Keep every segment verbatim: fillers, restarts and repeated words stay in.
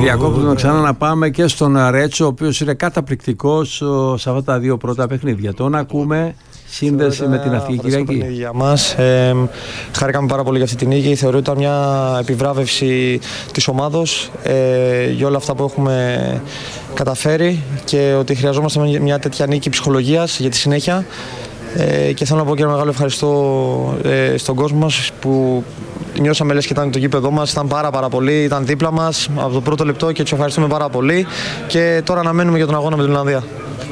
διακόπτουμε ξανά να πάμε και στον Ρέτσο, ο οποίος είναι καταπληκτικός σε αυτά τα δύο πρώτα παιχνίδια. Τον ακούμε. Σύνδεση με την Αστική Κυριακή. Για μας. Ε, χαρήκαμε πάρα πολύ για αυτή την νίκη. Θεωρώ ότι ήταν μια επιβράβευση της ομάδος ε, για όλα αυτά που έχουμε καταφέρει και ότι χρειαζόμαστε μια τέτοια νίκη ψυχολογίας για τη συνέχεια. Ε, και θέλω να πω και ένα μεγάλο ευχαριστώ ε, στον κόσμο μας που νιώσαμε λες και ήταν το γήπεδό μας, ήταν πάρα πάρα πολύ, ήταν δίπλα μας από το πρώτο λεπτό και τους ευχαριστούμε πάρα πολύ και τώρα αναμένουμε για τον αγώνα με την Ολλανδία.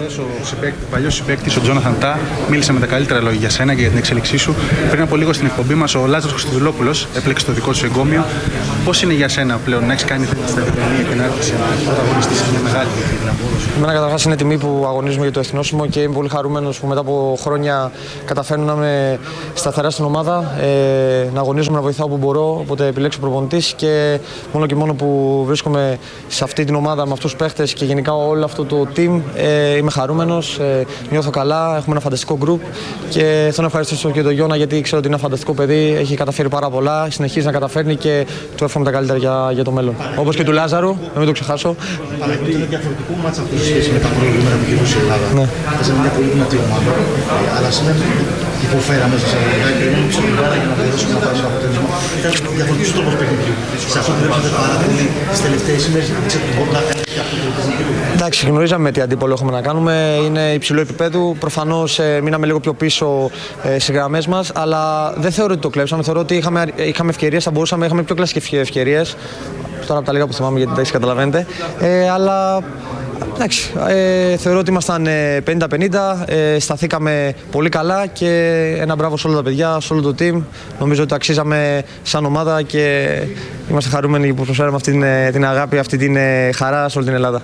Ο παλιός συμπαίκτης, ο Τζόναθαν Τά, μίλησε με τα καλύτερα λόγια για σένα και για την εξέλιξή σου. Πριν από λίγο στην εκπομπή μας, ο Λάζαρος Χριστοδουλόπουλος έπλεξε το δικό του εγκόμιο. Πώς είναι για σένα πλέον να έχεις κάνει στα διπλανή την άρτηση να αγωνιστείς σε μια μεγάλη διπλανή? Εμένα καταρχάς είναι τιμή που αγωνίζουμε για το εθνόσημο και είμαι πολύ χαρούμενος που μετά από χρόνια καταφέρνω να είμαι σταθερά στην ομάδα, ε, να αγωνίζομαι, να βοηθάω που μπορώ, οπότε επιλέξω προπονητής και μόνο και μόνο που βρίσκομαι σε αυτή την ομάδα με αυτούς τους παίχτες και γενικά όλο αυτό το team, ε, είμαι χαρούμενος, ε, νιώθω καλά, έχουμε ένα φανταστικό group και θέλω να ευχαριστήσω και τον Γιώνα γιατί ξέρω ότι είναι ένα φανταστικό παιδί, έχει καταφέρει πάρα πολλά, συνεχίζει να καταφέρνει και του εύχομαι τα καλύτερα για, για το μέλλον. Όπως και του Λάζαρου, να μην το ξεχάσω. Παραδείγματος είναι διαφορετικό μάτσα αυτό σε σχέση με τα προηγούμενα που είχε η Ελλάδα. Ναι. Ήταν μια πολύ δυνατή ομάδα, αλλά σήμερα υποφέραμε σε εισαγωγικά και δεν ήξερα την πάρα για να μπορέσουμε να πάρουμε αποτέλεσμα. Ήταν διαφορετικός τρόπος παιχνιδιού. Σε αυτό δουλέψατε πάρα πολύ τις τελευταίες ημέρες για να δείξετε την πόρτα και αυτό το παιχνίδι. Εντάξει, γνωρίζαμε τι αντίπολο έχουμε να κάνουμε. Είναι υψηλό επίπεδο. Προφανώς ε, μείναμε λίγο πιο πίσω ε, στις γραμμές μας, αλλά δεν θεωρώ ότι το κλέψαμε. Θεωρώ ότι είχαμε, είχαμε ευκαιρίες, θα μπορούσαμε, είχαμε πιο κλασικές ευκαιρίες. Τώρα από τα λίγα που θυμάμαι, γιατί εντάξει, καταλαβαίνετε. Ε, αλλά εντάξει, ε, θεωρώ ότι ήμασταν πενήντα πενήντα, ε, σταθήκαμε πολύ καλά και ένα μπράβο σε όλα τα παιδιά, σε όλο το team. Νομίζω ότι το αξίζαμε σαν ομάδα και είμαστε χαρούμενοι που προσφέραμε αυτή την, την αγάπη, αυτή την χαρά σε όλη την Ελλάδα.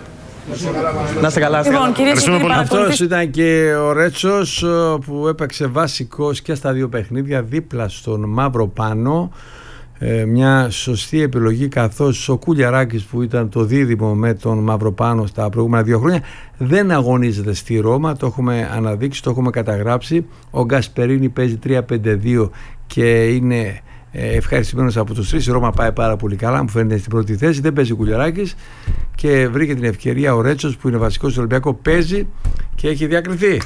Να είστε καλά. Λοιπόν, κυρίες και κύριοι, αυτός ήταν και ο Ρέτσος που έπαιξε βασικός και στα δύο παιχνίδια δίπλα στον Μαύρο Πάνο. Ε, μια σωστή επιλογή, καθώς ο Κουλιαράκης που ήταν το δίδυμο με τον Μαυροπάνο στα προηγούμενα δύο χρόνια δεν αγωνίζεται στη Ρώμα, το έχουμε αναδείξει, το έχουμε καταγράψει. Ο Γκασπερίνη παίζει τρία πέντε δύο και είναι ε, ευχαριστημένος από τους τρεις. Η Ρώμα πάει πάρα πολύ καλά, μου φαίνεται στην πρώτη θέση, δεν παίζει ο Κουλιαράκης και βρήκε την ευκαιρία ο Ρέτσος που είναι βασικός του Ολυμπιακό, παίζει και έχει διακριθεί.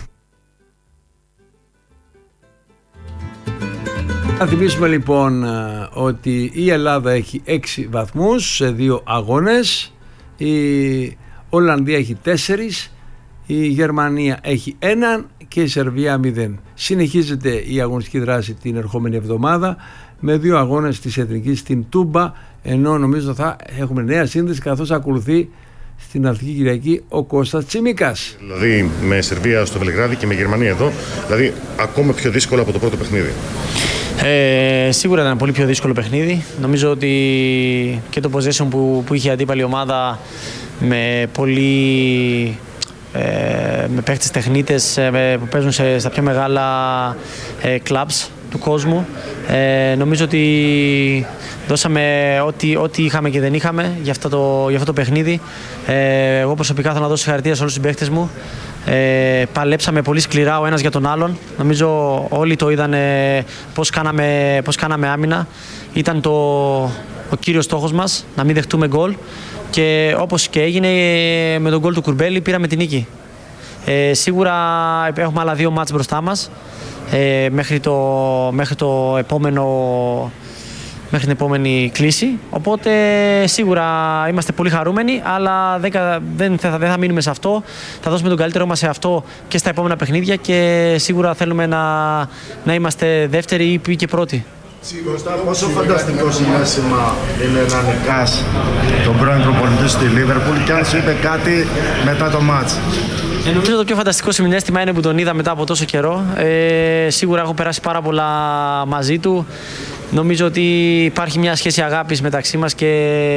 Θα θυμίσουμε λοιπόν ότι η Ελλάδα έχει έξι βαθμούς σε δύο αγώνες, η Ολλανδία έχει τέσσερις, η Γερμανία έχει έναν και η Σερβία μηδέν. Συνεχίζεται η αγωνιστική δράση την ερχόμενη εβδομάδα με δύο αγώνες της Εθνικής στην Τούμπα, ενώ νομίζω θα έχουμε νέα σύνδεση καθώς ακολουθεί στην Αστική Κυριακή ο Κώστας Τσιμίκας. Δηλαδή με Σερβία στο Βελιγράδι και με Γερμανία εδώ, δηλαδή ακόμα πιο δύσκολο από το πρώτο παιχνίδι. Ε, σίγουρα ήταν πολύ πιο δύσκολο παιχνίδι. Νομίζω ότι και το possession που, που είχε η αντίπαλη ομάδα με πολύ ε, με παίχτες τεχνίτες ε, που παίζουν σε, στα πιο μεγάλα ε, clubs του κόσμου. Ε, νομίζω ότι δώσαμε ό,τι, ό,τι είχαμε και δεν είχαμε για αυτό το, για αυτό το παιχνίδι. Ε, εγώ προσωπικά θέλω να δώσω συγχαρητήρια σε όλους τους συμπαίχτες μου. Ε, παλέψαμε πολύ σκληρά ο ένας για τον άλλον. Νομίζω όλοι το είδαν πώς κάναμε, πώς κάναμε άμυνα. Ήταν το, ο κύριος στόχος μας να μην δεχτούμε γκολ και όπως και έγινε με τον γκολ του Κουρμπέλη πήραμε την νίκη. Ε, σίγουρα έχουμε άλλα δύο μάτς μπροστά μας ε, μέχρι, το, μέχρι το επόμενο μέχρι την επόμενη κλίση, οπότε σίγουρα είμαστε πολύ χαρούμενοι, αλλά δεν, δεν, θα, δεν θα μείνουμε σε αυτό, θα δώσουμε τον καλύτερό μας σε αυτό και στα επόμενα παιχνίδια και σίγουρα θέλουμε να, να είμαστε δεύτεροι ή και πρώτοι. Κώστα, πόσο φανταστικό συνέστημα είναι να νικάς τον πρώην προπονητή στη Λίβερπουλ και αν σου είπε κάτι μετά το μάτς? Ε, νομίζω το πιο φανταστικό συναίσθημα είναι που τον είδα μετά από τόσο καιρό. Ε, σίγουρα έχω περάσει πάρα πολλά μαζί του. Νομίζω ότι υπάρχει μια σχέση αγάπης μεταξύ μας και,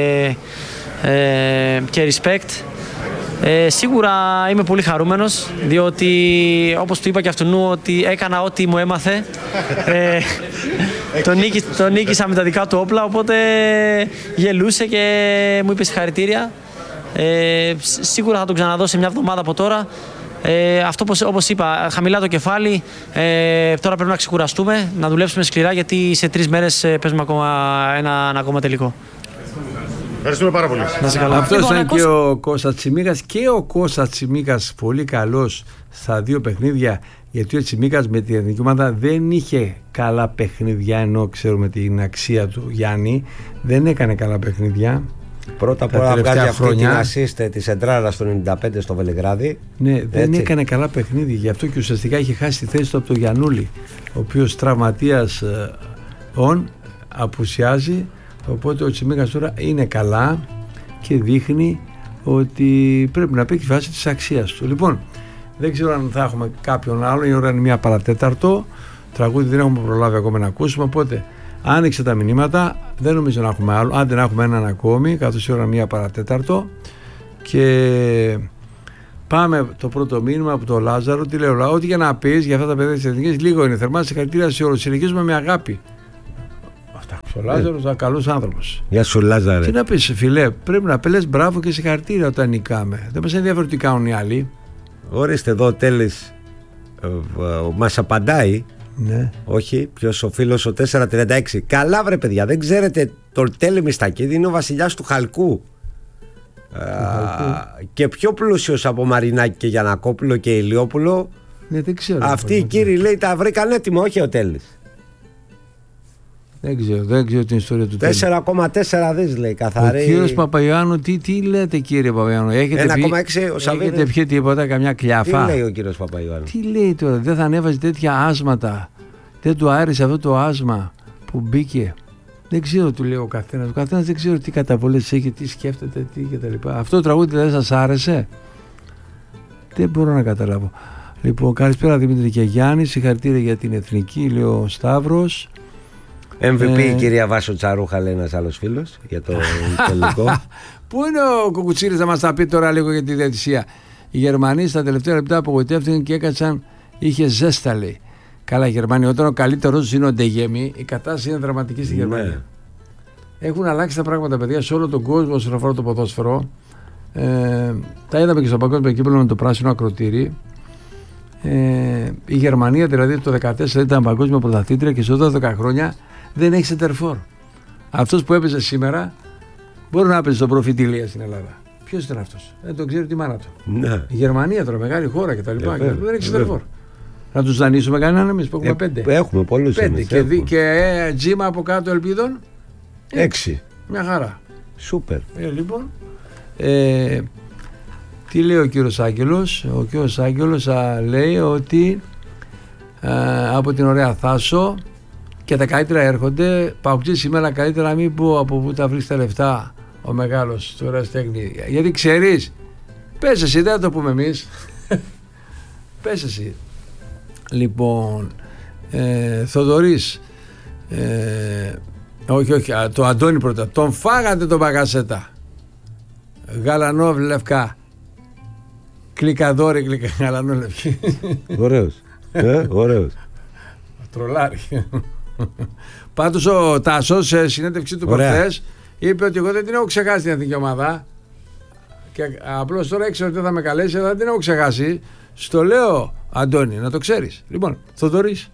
ε, και respect. Ε, σίγουρα είμαι πολύ χαρούμενος, διότι όπως του είπα και αυτού ότι έκανα ό,τι μου έμαθε. Ε, τον, νίκη, τον νίκησα με τα δικά του όπλα, οπότε γελούσε και μου είπε συγχαρητήρια. Ε, σίγουρα θα τον ξαναδώ σε μια εβδομάδα από τώρα. Ε, αυτό όπως είπα, χαμηλά το κεφάλι, ε, τώρα πρέπει να ξεκουραστούμε, να δουλέψουμε σκληρά γιατί σε τρεις μέρες παίζουμε ακόμα ένα, ένα ακόμα τελικό. Ευχαριστούμε πάρα πολύ. Αυτός Λοιπόν, ήταν ακούς... και ο Κώστας Τσιμίκας και ο Κώστας Τσιμίκας πολύ καλός στα δύο παιχνίδια, γιατί ο Τσιμίκας με την εθνική ομάδα δεν είχε καλά παιχνίδια, ενώ ξέρουμε την αξία του Γιάννη, δεν έκανε καλά παιχνίδια. Πρώτα απ' όλα βγάζει αυτή την ασίστ της Εντράρα στο ενενήντα πέντε στο Βελιγράδι. Ναι, δεν Έτσι. έκανε καλά παιχνίδι, γι' αυτό και ουσιαστικά είχε χάσει τη θέση του από τον Γιαννούλη, ο οποίος τραυματίας ε, ον, απουσιάζει, οπότε ο Τσιμίκας τώρα είναι καλά και δείχνει ότι πρέπει να πει τη βάση της αξίας του. Λοιπόν, δεν ξέρω αν θα έχουμε κάποιον άλλο, η ώρα είναι μία παρατέταρτο, τραγούδι δεν έχουμε προλάβει ακόμα να ακούσουμε, οπότε άνοιξε τα μηνύματα, δεν νομίζω να έχουμε άλλο, αν δεν έχουμε έναν ακόμη, καθώς η ώρα μία παρατέταρτο, και πάμε το πρώτο μήνυμα από τον Λάζαρο. Τι λέει ο Λάζαρος? Ό,τι για να πεις για αυτά τα παιδιά της Εθνικής, λίγο είναι. Θερμά συγχαρητήρια σε όλους. Συνεχίζουμε με αγάπη. Αυτά. Ο Λάζαρος ήταν καλός άνθρωπος. Γεια σου, Λάζαρε. Τι να πεις, φιλέ, πρέπει να πελες μπράβο και συγχαρητήρια όταν νικάμε. Δεν μας ενδιαφέρει τι κάνουν οι άλλοι. Ορίστε εδώ ο Τέλης ε, ε, μας απαντάει. Ναι. Όχι, ποιος ο φίλος ο τετρακόσια τριάντα έξι. Καλά βρε παιδιά, δεν ξέρετε, το Τέλη Μιστακίδη είναι ο βασιλιάς του Χαλκού. Α, και πιο πλούσιος από Μαρινάκη και Γιαννακόπουλο και Ηλιόπουλο. Ναι, δεν ξέρω. Αυτοί οι κύριοι, λέει, τα βρήκαν έτοιμα, όχι ο Τέλης. Δεν ξέρω, δεν ξέρω την ιστορία του Τέλη. τέσσερα κόμμα τέσσερα δις λέει καθαρή. Ο κύριος Παπαϊωάννου, τι, τι λέτε κύριε Παπαϊωάννου? Έχετε ένα κόμμα πει, έξι ο Σαββίδης. έχετε πιει τίποτα, καμιά κλιαφά? Τι λέει ο κύριος Παπαϊωάννου? Τι λέει τώρα, δεν θα ανέβαζε τέτοια άσματα? Δεν του άρεσε αυτό το άσμα που μπήκε? Δεν ξέρω, του λέει ο καθένας. Ο καθένας δεν ξέρω τι καταβολές έχει, τι σκέφτεται, τι κτλ. Αυτό το τραγούδι δεν σας άρεσε? Δεν μπορώ να καταλάβω. Λοιπόν, καλησπέρα Δημήτρη και Γιάννη. Συγχαρητήρια για την εθνική, λέει ο Σταύρος. εμ βι πι ε... η κυρία Βάσο Τσαρούχα, λέει ένας άλλος φίλος, για το τελικό. Πού είναι ο Κουκουτσίρης να μας τα πει τώρα λίγο για τη διαιτησία? Οι Γερμανοί στα τελευταία λεπτά απογοητεύτηκαν και έκατσαν, είχε ζέστα, λέει. Καλά, οι Γερμανοί, όταν ο καλύτερος είναι ο Ντεγέμι, η κατάσταση είναι δραματική στη Γερμανία. Ναι. Έχουν αλλάξει τα πράγματα, παιδιά, σε όλο τον κόσμο όσον αφορά το ποδόσφαιρο. Ε, τα είδαμε και στο παγκόσμιο κύπελλο με το πράσινο ακροτήρι. Ε, η Γερμανία δηλαδή το δύο χιλιάδες δεκατέσσερα ήταν παγκόσμια πρωταθλήτρια και σε δώδεκα χρόνια δεν έχει σεντερφόρ. Αυτός που έπαιζε σήμερα μπορεί να έπαιζε στον προφητηλία στην Ελλάδα. Ποιος ήταν αυτός? Δεν τον ξέρει τη μάνα του. Ναι. Η Γερμανία τώρα, μεγάλη χώρα κτλ. Και, και δεν έχει σεντερφόρ. Να τους δανείσουμε κανέναν εμείς που έχουμε ε, πέντε. Έχουμε πολλούς. Πέντε. Και, δι, και ε, τζίμα από κάτω ελπίδων. Έξι. Μια χαρά. Σούπερ. Ε, λοιπόν. Ε, τι λέει ο κύριος Άγγελος? Ο κύριος Άγγελος α, λέει ότι α, από την ωραία Θάσο και τα καλύτερα έρχονται. Παουτζή σήμερα καλύτερα να μην πω από πού τα βρεις τα λεφτά ο μεγάλος του ερασιτέχνη. Γιατί ξέρεις, πες εσύ, δεν θα το πούμε εμείς. Πες εσύ. Λοιπόν, ε, Θοδωρής, ε, όχι, όχι, το Αντώνη πρώτα. Τον φάγατε τον Μπαγκασέτα. Γαλανό λευκά. Κλικαδόρη, κλικα, γαλανό λευκή. Ωραίος. ε, ωραίος. Τρολάρι. Πάντως ο Τάσος σε συνέντευξή του προχθές είπε ότι εγώ δεν την έχω ξεχάσει την εθνική ομάδα. Και απλώς τώρα έξερα ότι δεν θα με καλέσει, αλλά δεν την έχω ξεχάσει. Στο λέω, Αντώνη, να το ξέρεις. Λοιπόν, Θοδωρής.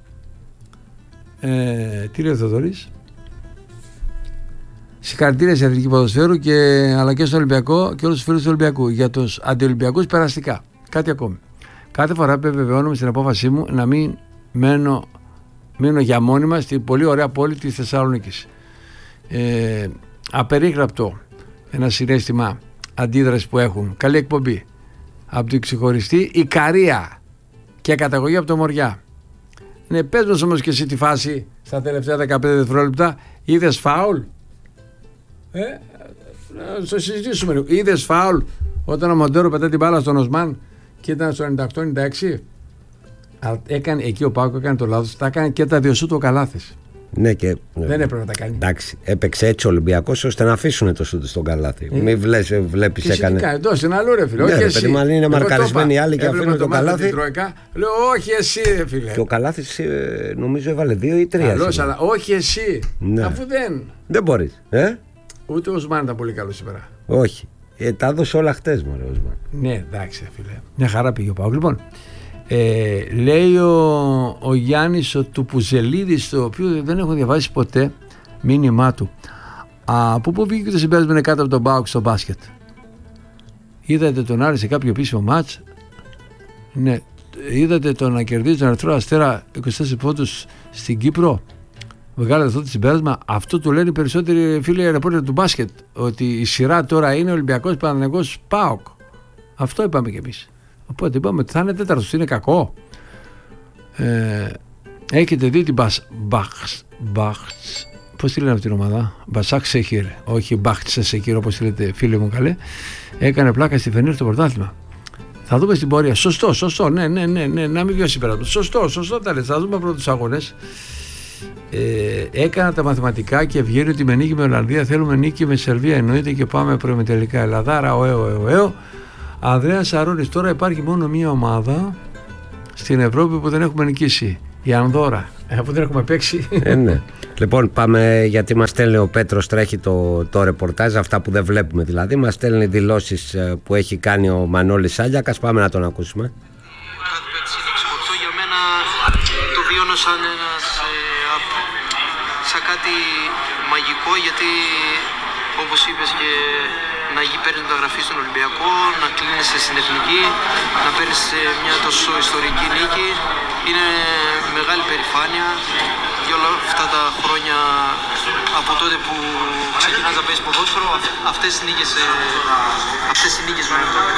Ε, τι λέει ο Θοδωρής? Συγχαρητήρια στην Εθνική Ποδοσφαίρου και, αλλά και στο Ολυμπιακό και όλους τους φίλους του Ολυμπιακού. Για τους αντιολυμπιακούς περαστικά. Κάτι ακόμη. Κάθε φορά επιβεβαιώνομαι στην απόφασή μου να μην μένω, μείνω για μόνιμα στην πολύ ωραία πόλη της Θεσσαλονίκης. Ε, απερίγραπτο ένα συναίσθημα αντίδραση που έχουν. Καλή εκπομπή. Από την ξεχωριστή Ικαρία και καταγωγή από το Μοριά. Ναι, πες μας όμως και εσύ τη φάση στα τελευταία δεκαπέντε δευτερόλεπτα. Είδες φάουλ? Ε, να το συζητήσουμε λίγο. Είδες φάουλ όταν ο Μοντέρο πετάει την μπάλα στον Οσμάν και ήταν στο ενενήντα οκτώ ενενήντα έξι? Έκανε, εκεί ο Πάκο έκανε το λάθος. Τα έκανε και τα δύο σούτ ο Καλάθης. Ναι, και δεν έπρεπε να τα κάνει. Εντάξει, έπαιξε έτσι ο Ολυμπιακός ώστε να αφήσουν το σούτ στον Καλάθι. Ε. Μην βλέπεις έκανε. Και εσύ τι κάνει, ρε φίλε. Ναι, όχι ρε, εσύ. Παιδί, μα είναι μαρκαρισμένοι οι άλλοι και αφήνουν τον Καλάθι. Λέω όχι εσύ, ρε φίλε. Και ο Καλάθης νομίζω έβαλε δύο ή τρία. Καλώς, αλλά όχι εσύ. Ναι. Αφού δεν. Δεν μπορείς. Ε? Ούτε ο Οσμάν ήταν πολύ καλό σήμερα. Όχι. Ε, τα έδωσε όλα χτες μωρέ ο Οσμάν. Ναι, εντάξει, φίλε. Μια χαρά πήγε ο Πάοκ. Λοιπόν, ε, λέει ο, ο Γιάννης ο Τουπουζελίδης, το οποίο δεν έχω διαβάσει ποτέ μήνυμά του. Από πού βγήκε το συμπέρασμα είναι κάτω από τον ΠΑΟΚ στο μπάσκετ? Είδατε τον Άρη σε κάποιο επίσημο μάτς? Ναι. Είδατε τον να κερδίζει τον Ερυθρό Αστέρα είκοσι τέσσερις πόντους στην Κύπρο? Βγάλετε αυτό το συμπέρασμα. Αυτό το λένε οι περισσότεροι φίλοι ρεπόρτερ του μπάσκετ. Ότι η σειρά τώρα είναι Ολυμπιακός Παναθηναϊκός ΠΑΟΚ. Αυτό είπαμε κι εμείς. Οπότε είπαμε ότι θα είναι τέταρτος. Είναι κακό. Ε, έχετε δει την Μπαχ. Μπαχ. Πώς τη λένε αυτή την ομάδα? Μπασάκ Σεχίρ. Όχι Μπαχτσε Σεχίρ όπως τη λέτε φίλοι μου καλέ. Έκανε πλάκα στη Φενέρ στο πρωτάθλημα. Θα δούμε στην πορεία. Σωστό, σωστό. Ναι, ναι, ναι, ναι. Να μην βιώσει πέρα. Σωστό, σωστό τα λες. Θα δούμε πρώτους αγώνες. Ε, έκανα τα μαθηματικά και βγαίνει ότι με νίκη με Ολλανδία θέλουμε νίκη με Σερβία. Εννοείται και πάμε προημιτελικά. Ελλαδάρα, ωέω, ωέω, ωέω. Ανδρέας Αρώνης. Τώρα υπάρχει μόνο μία ομάδα στην Ευρώπη που δεν έχουμε νικήσει. Η Ανδώρα. Αφού δεν έχουμε παίξει. Ε, ναι. Λοιπόν, πάμε, γιατί μας στέλνει ο Πέτρος, τρέχει το, το ρεπορτάζ, αυτά που δεν βλέπουμε δηλαδή. Μας στέλνει δηλώσεις που έχει κάνει ο Μανώλης Σάλιακας. Πάμε να τον ακούσουμε. Κάθε παίκτης είναι ξεχωριστό. Για μένα το βιώνω σαν, ένας, ε, σαν κάτι μαγικό, γιατί όπως είπες και να παίρνεις μεταγραφή στον Ολυμπιακό, να κλείνεσαι στην Εθνική, να παίρνεις μια τόσο ιστορική νίκη, είναι μεγάλη περηφάνεια για όλα αυτά τα χρόνια από τότε που ξεκινάς να παίζεις ποδόσφαιρο. Αυτές οι νίκες, αυτές οι νίκες με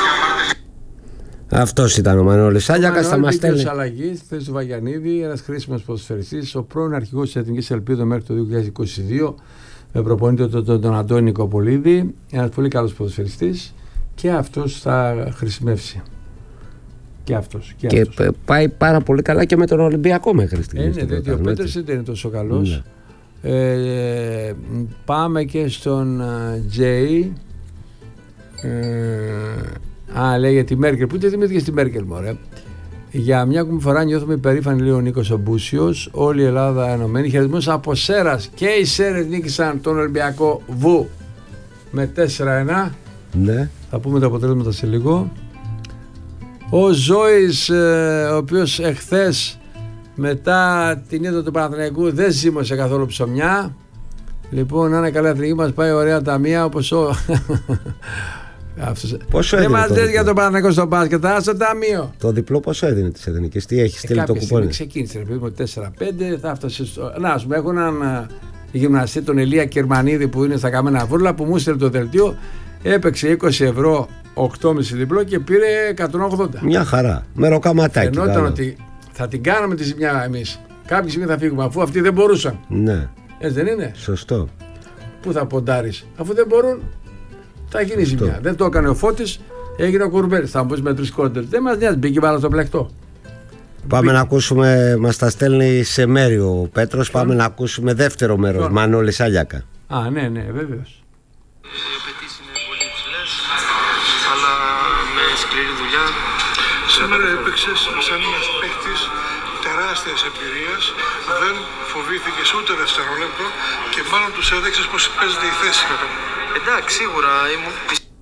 Αυτός ήταν ο Μανώλης Σάλιακας. Θα μας στέλνει αλλαγή στη θέση του Βαγιανίδη, ένας χρήσιμος ποδοσφαιριστής, ο πρώην αρχηγός της Εθνικής Ελπίδος μέχρι το δύο χιλιάδες είκοσι δύο, με προπονητή τον, τον, τον Αντώνη Νικοπολίδη, ένας πολύ καλός ποδοσφαιριστής, και αυτός θα χρησιμεύσει. Και αυτός. Και, και αυτός. πάει πάρα πολύ καλά και με τον Ολυμπιακό μέχρι στιγμή. Είναι, διότι ο Πέτρος δεν είναι τόσο καλός. Ναι. Ε, πάμε και στον Τζέι. Ε, α, λέει για τη Μέρκελ. Πού τη θυμήθηκε στη Μέρκελ, μωρέ. Για μια ακόμη φορά νιώθουμε υπερήφανοι, λέει ο Νίκος ο Μπούσιος. Όλη η Ελλάδα ενωμένη. Χαιρετισμός από Σέρας. Και οι Σέρες νίκησαν τον Ολυμπιακό Βου με τέσσερα ένα. Ναι. Θα πούμε τα αποτελέσματα σε λίγο. Ο Ζώης, ε, ο οποίος εχθές μετά την ήττα του Παναθηναϊκού δεν ζήμωσε καθόλου ψωμιά. Λοιπόν, να είναι καλά η εθνική μας, πάει ωραία ταμεία όπως ο... Πόσο δεν μας λες το για τον Παναθηναϊκό στο μπάσκετ, θα στο ταμείο. Το διπλό πόσο έδινε της εθνικής, τι έχει στείλει ε, το κουπόνι? Ξεκίνησε ρε παιδί μου τέσσερα πέντε, θα έφτασε στο... Να, ας πούμε, έχω έναν γυμναστή, τον Ηλία Κερμανίδη που είναι στα Καμένα Βούρλα, που μου στείλε το δελτίο, έπαιξε είκοσι ευρώ οκτώ κόμμα πέντε διπλό και πήρε εκατόν ογδόντα. Μια χαρά, με ροκαματάκι. Εννοταν ότι θα την κάνουμε τη ζημιά εμείς. Κάποια στιγμή θα φύγουμε, αφού αυτοί δεν μπορούσαν. Ναι. Έτσι δεν είναι? Σωστό. Πού θα ποντάρεις? Αφού δεν μπορούν, θα γίνει Σωστό. Ζημιά. Δεν το έκανε ο Φώτης, έγινε ο Κουρμπέλης. Θα μου πεις με τρεις κόντερ. Δεν μας νοιάζει, μπήκε βάλα στο πλεκτό. Πάμε μπήκε. Να ακούσουμε, μας τα στέλνει σε μέρη ο Πέτρος. Πάμε Φων. να ακούσουμε δεύτερο μέρος, Μανώλη Σάλιακα. Α, ναι, ναι, βέβαιος. Αλλά με σκληρή δουλειά. Σήμερα έπαιξες σαν ένας παίκτης τεράστιας εμπειρίας, δεν φοβήθηκες ούτε δευτερόλεπτο και μάλλον τους έδειξες πως παίζεται η θέση. Εντάξει, σίγουρα ήμουν...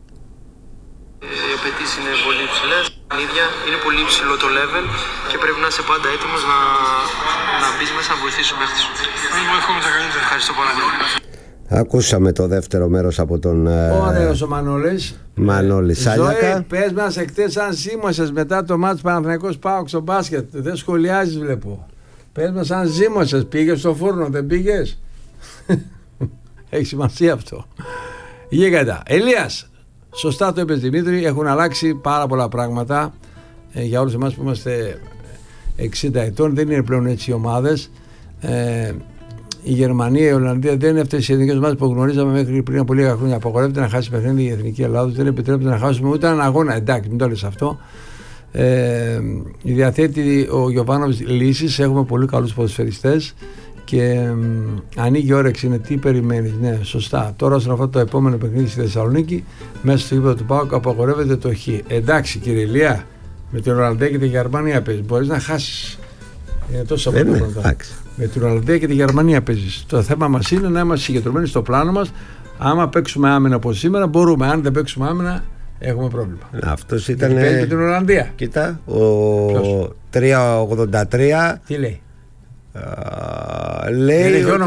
Οι απαιτήσεις είναι πολύ υψηλές, είναι πολύ υψηλό το level και πρέπει να είσαι πάντα έτοιμος να, να μπεις μέσα να βοηθήσεις παίχτη σου. Εγώ εύχομαι τα καλύτερα. Ευχαριστώ πάρα πολύ. Ακούσαμε το δεύτερο μέρος από τον Ωραίος ο Μανώλης Μανώλη Σάλιακα. Ζωή, πες μας εχθές αν ζήμωσες μετά το μάτς Παναθηναϊκός ΠΑΟΚ στο μπάσκετ. Δεν σχολιάζεις βλέπω. Πες μας αν ζήμωσες, πήγες στο φούρνο, δεν πήγες? Έχει σημασία αυτό. Γίγαντα. Ελίας, σωστά το είπες Δημήτρη, έχουν αλλάξει πάρα πολλά πράγματα ε, για όλους εμάς που είμαστε εξήντα ετών. Δεν είναι πλέον έτσι οι ομάδες. ε, Η Γερμανία, η Ολλανδία δεν είναι αυτές οι εθνικές ομάδες που γνωρίζαμε μέχρι πριν από λίγα χρόνια. Απαγορεύεται να χάσει παιχνίδι η εθνική Ελλάδα, δεν επιτρέπεται να χάσουμε ούτε έναν αγώνα. Εντάξει, μην το λες αυτό. Ε, διαθέτει ο Γιωβάνοβιτς λύσεις. Έχουμε πολύ καλούς ποδοσφαιριστές και ε, ανοίγει όρεξη. Είναι τι περιμένεις? Ναι, σωστά. Τώρα, όσον αφορά το επόμενο παιχνίδι στη Θεσσαλονίκη, μέσα στο γήπεδο του ΠΑΟΚ απαγορεύεται το Χ. Εντάξει, κύριε Ηλία, με την Ολλανδία και τη Γερμανία παίζει. Μπορείς να χάσεις. Είναι τόσο από το με την Ολλανδία και τη Γερμανία παίζεις. Το θέμα μας είναι να είμαστε συγκεντρωμένοι στο πλάνο μας. Άμα παίξουμε άμυνα όπως σήμερα, μπορούμε. Αν δεν παίξουμε άμυνα, έχουμε πρόβλημα. Αυτός ήταν. Παίζει την Ολλανδία. Κοίτα, ο τριακόσια ογδόντα τρία. Τι λέει? Uh, λέει. Δεν έχει όνομα.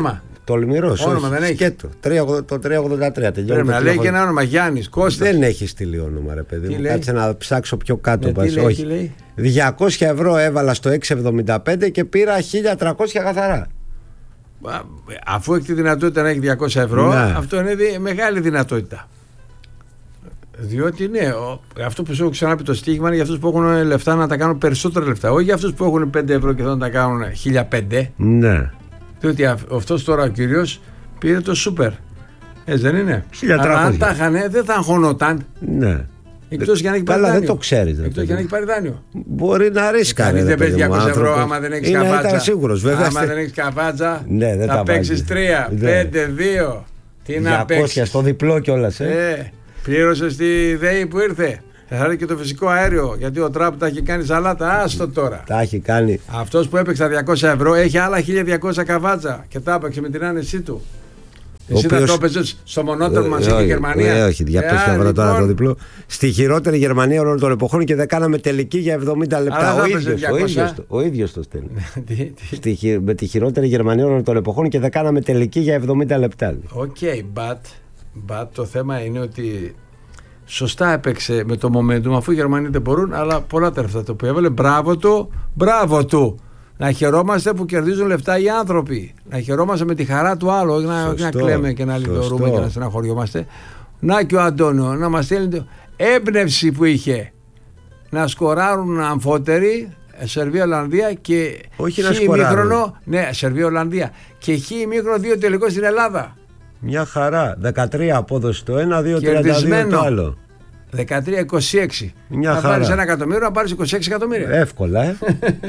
Τολμηρό. Όνομα δεν έχει. Σκέτο. Το τρία ογδόντα τρία τελειώνει. Πρέπει να λέει και ένα όνομα. Γιάννης, Κώστας. Δεν έχει στείλει όνομα, ρε παιδί μου. Κάτσε να ψάξω πιο κάτω. Ναι, τι λέει, όχι. τι λέει? διακόσια ευρώ έβαλα στο έξι εβδομήντα πέντε και πήρα χίλια τριακόσια καθαρά. Αφού έχει τη δυνατότητα να έχει διακόσια ευρώ, ναι. αυτό είναι δι... μεγάλη δυνατότητα. Διότι ναι, ο... αυτό που σου έχω ξαναπεί το στοίχημα είναι για αυτούς που έχουν λεφτά να τα κάνουν περισσότερα λεφτά. Όχι για αυτούς που έχουν πέντε ευρώ και θέλουν να τα κάνουν χίλια πέντε. Ναι. Διότι αυτός τώρα ο κύριος πήρε το σούπερ. Έτσι δεν είναι? Αλλά αν τα είχανε δεν θα αγχωνόταν. Ναι. Εκτός για να έχει πάρει δάνειο. Δεν το ξέρεις. Εκτός για να έχει πάρει δάνειο. Μπορεί να ρίσκα. Κανείς δεν παίζει διακόσια ευρώ άμα δεν έχεις καβάτσα. Ήταν σίγουρος, βέβαια. Άμα δεν έχεις καβάτσα, ναι, δεν θα παίξεις τρία, πέντε, δύο. Τι να παίξεις. Στο διπλό κιόλας. Ε. Ε, πλήρωσες τη ΔΕΗ που ήρθε. Θα έρθει και το φυσικό αέριο. Γιατί ο Τραμπ τα έχει κάνει σαλάτα. Άστο τώρα. Τα έχει κάνει. Αυτός που έπαιξε τα διακόσια ευρώ έχει άλλα χίλια διακόσια καβάτσα και τα έπαιξε με την άνεσή του. Εσύ οποίος... θα το έπαιζες στο μονότερο μας και η Γερμανία. Ε, όχι, διακόσια ευρώ τώρα το διπλό. Στη χειρότερη Γερμανία όλων των εποχών και δεν κάναμε τελική για εβδομήντα λεπτά. Ο ίδιος, ο, ίδιος, ο ίδιος το στέλνει. Στη, με τη χειρότερη Γερμανία όλων των εποχών και δεν κάναμε τελική για εβδομήντα λεπτά. Οκ, okay, but, but το θέμα είναι ότι σωστά έπαιξε με το momentum, αφού οι Γερμανοί δεν μπορούν, αλλά πολλά τα λεφτά το που έβαλε. Μπράβο του, μπράβο του. Να χαιρόμαστε που κερδίζουν λεφτά οι άνθρωποι. Να χαιρόμαστε με τη χαρά του άλλου. Όχι να, να κλαίμε και να λιτορούμε και να στεναχωριόμαστε. Να και ο Αντώνιο να μας στέλνει έμπνευση που είχε να σκοράρουν αμφότεροι Σερβία-Ολλανδία και όχι χ να σκοράρουν. Ναι, Σερβία-Ολλανδία και χ ημίχρονο δύο τελικό στην Ελλάδα. Μια χαρά. δεκατρία απόδοση το ένα, δύο τριάντα δύο το άλλο. δεκατρία είκοσι έξι. Μια να χαρά. πάρεις ένα εκατομμύριο, να πάρεις είκοσι έξι εκατομμύρια. Εύκολα, ε.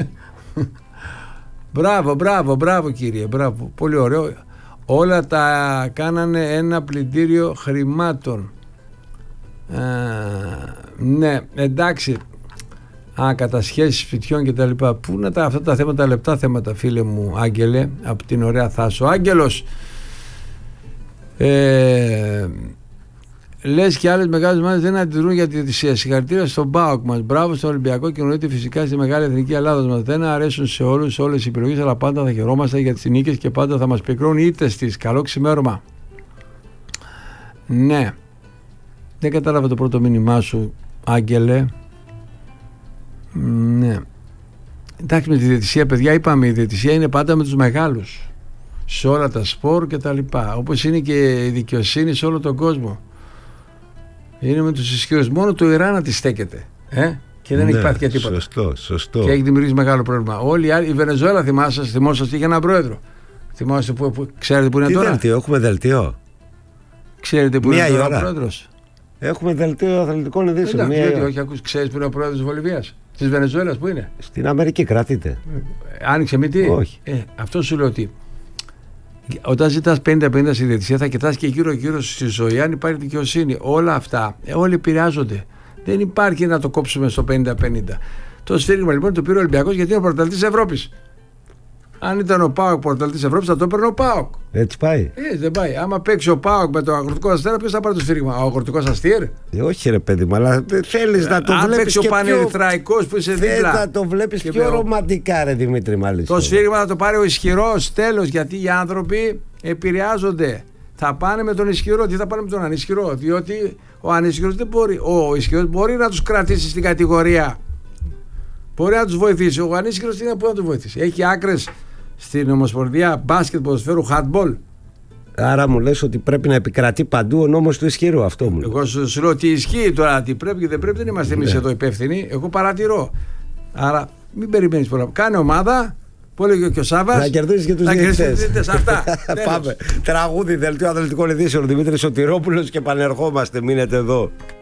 Μπράβο, μπράβο, μπράβο κύριε, μπράβο. Πολύ ωραίο. Όλα τα κάνανε ένα πλυντήριο χρημάτων. Α, ναι, εντάξει. Α, κατασχέσεις σπιτιών και τα λοιπά. Πού είναι τα, αυτά τα θέματα, λεπτά θέματα, φίλε μου Άγγελε, από την ωραία Θάσο. Άγγελος, ε, λες και άλλες μεγάλες ομάδες δεν αντιδρούν για τη διαιτησία. Συγχαρητήρια στον ΠΑΟΚ μας. Μπράβο στον Ολυμπιακό και εννοείται φυσικά στη μεγάλη εθνική Ελλάδα μας. Δεν αρέσουν σε όλους όλες οι επιλογές, αλλά πάντα θα χαιρόμαστε για τις νίκες και πάντα θα μας πικρώνουν είτε στις. Καλό ξημέρωμα. Ναι. Δεν κατάλαβα το πρώτο μήνυμά σου, Άγγελε. Ναι. Εντάξει, με τη διαιτησία, παιδιά, είπαμε η διαιτησία είναι πάντα με τους μεγάλους. Σε όλα τα σπορ και τα λοιπά. Όπως είναι και η δικαιοσύνη σε όλο τον κόσμο. Είναι με τους ισχυρούς. Μόνο το Ιράν τη στέκεται. Ε? Και δεν ναι, έχει πάθει και τίποτα. Σωστό, σωστό. Και έχει δημιουργήσει μεγάλο πρόβλημα. Όλοι οι άλλοι, η Βενεζουέλα, θυμάσαι, θυμόσαστε, είχε έναν πρόεδρο. Θυμόσαστε που, που, ξέρετε που είναι Τι τώρα. Δελτίο, έχουμε δελτίο. Ξέρετε που Μία είναι τώρα ώρα. ο πρόεδρος. Έχουμε δελτίο αθλητικών ειδήσεων. Εντάξει, γιατί όχι, ακούς, ξέρεις που είναι ο πρόεδρος της Βολιβίας. Της Βενεζουέλας που είναι. Στην Αμερική κρατείται. Άνοιξε μύτη. Όχι. Ε, αυτό σου λέω ότι όταν ζητάς πενήντα πενήντα στη διαιτησία θα κοιτάς και γύρω-γύρω στη ζωή αν υπάρχει δικαιοσύνη. Όλα αυτά, ε, όλοι επηρεάζονται. Δεν υπάρχει να το κόψουμε στο πενήντα πενήντα. Το στήριγμα λοιπόν το πήρε ο Ολυμπιακός γιατί είναι ο πρωταθλητής της Ευρώπης. Αν ήταν ο ΠΑΟΚ πρωταθλητής της Ευρώπης θα το έπαιρνε ο ΠΑΟΚ. Έτσι πάει. Έτσι δεν πάει. Άμα παίξει ο ΠΑΟΚ με το Αγροτικό Αστέρα, ποιος θα πάρει το στήριγμα, ο Αγροτικός Αστήρ. Ε, όχι ρε παιδί μου, αλλά θέλεις να το Αν βλέπεις παίξει και ο Πανερυθραϊκός που είσαι δίπλα. Θες να το βλέπεις πιο, πιο ρομαντικά ρε Δημήτρη μάλιστα. Το σφύριγμα θα το πάρει ο ισχυρός, τέλος, γιατί οι άνθρωποι επηρεάζονται. Θα πάνε με τον ισχυρό, τι θα πάνε με τον ανισχυρό, διότι ο ανισχυρός δεν μπορεί, ο ισχυρός μπορεί να τους κρατήσει στην κατηγορία. Μπορεί να τους βοηθήσει. Ο ανίσχυρος τι είναι που να τους βοηθήσει. Έχει άκρες στην Ομοσπονδία μπάσκετ, ποδοσφαίρου, handball. Άρα μου λες ότι πρέπει να επικρατεί παντού ο νόμος του ισχυρού, αυτό μου. Εγώ σου, σου λέω τι ισχύει τώρα, τι πρέπει και δεν πρέπει, δεν είμαστε εμείς ναι. εδώ υπεύθυνοι. Εγώ παρατηρώ. Άρα μην περιμένεις πολλά. Κάνε ομάδα, που έλεγε και ο Σάββας. Να κερδίσεις και τους διαιτητές. Αυτά. Πάμε. Τραγούδι, δελτίο αθλητικών ειδήσεων. Δημήτρης Σωτηρόπουλος και πανερχόμαστε. Μείνετε εδώ.